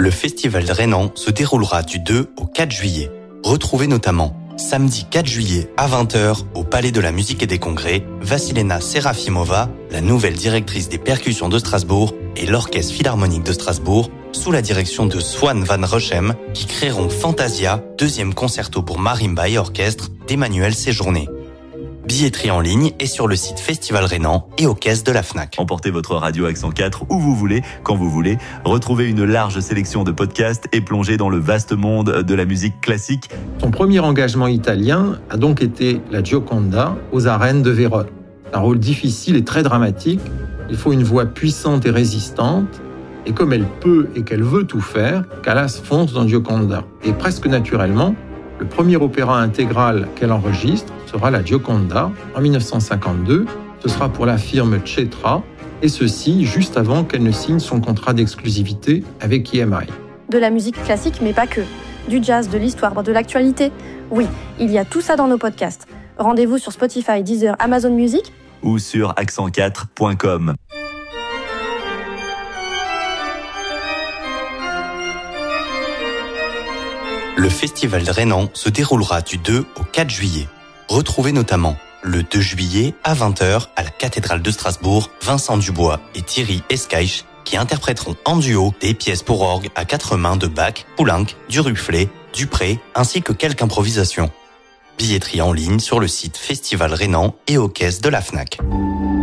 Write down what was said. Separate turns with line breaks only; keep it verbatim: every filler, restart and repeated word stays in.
Le festival rhénan se déroulera du deux au quatre juillet. Retrouvez notamment samedi quatre juillet à vingt heures au Palais de la Musique et des Congrès, Vassilena Serafimova, la nouvelle directrice des percussions de Strasbourg, et l'Orchestre Philharmonique de Strasbourg, sous la direction de Swan van Rochem, qui créeront Fantasia, deuxième concerto pour marimba et orchestre d'Emmanuel Séjourné. Billetterie en ligne et sur le site Festival Rhénan et aux caisses de la Fnac.
Emportez votre radio Accent quatre où vous voulez, quand vous voulez. Retrouvez une large sélection de podcasts et plongez dans le vaste monde de la musique classique.
Son premier engagement italien a donc été la Gioconda aux arènes de Vérone. Un rôle difficile et très dramatique. Il faut une voix puissante et résistante. Et comme elle peut et qu'elle veut tout faire, Callas fonce dans Gioconda. Et presque naturellement, le premier opéra intégral qu'elle enregistre sera la Gioconda en dix-neuf cent cinquante-deux. Ce sera pour la firme Cetra, et ceci juste avant qu'elle ne signe son contrat d'exclusivité avec E M I.
De la musique classique, mais pas que. Du jazz, de l'histoire, de l'actualité. Oui, il y a tout ça dans nos podcasts. Rendez-vous sur Spotify, Deezer, Amazon Music
ou sur accent quatre point com.
Le festival rhénan se déroulera du deux au quatre juillet. Retrouvez notamment le deux juillet à vingt heures à la cathédrale de Strasbourg, Vincent Dubois et Thierry Escaich qui interpréteront en duo des pièces pour orgue à quatre mains de Bach, Poulenc, Duruflé, Dupré ainsi que quelques improvisations. Billetterie en ligne sur le site Festival Rhénan et aux caisses de la Fnac.